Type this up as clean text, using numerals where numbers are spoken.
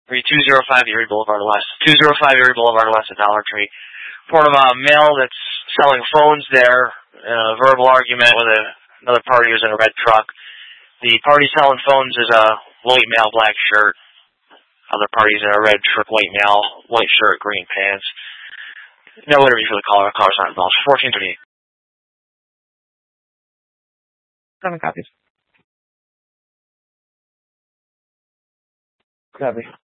205 Erie Boulevard West. 205 Erie Boulevard West at Dollar Tree. Report of a male that's selling phones there. A verbal argument with another party who's in a red truck. The party selling phones is a white male, black shirt. Other parties in a red shirt, white male, white shirt, green pants. No interview for the caller. Caller's not involved. 1438. 7 copies. Copy.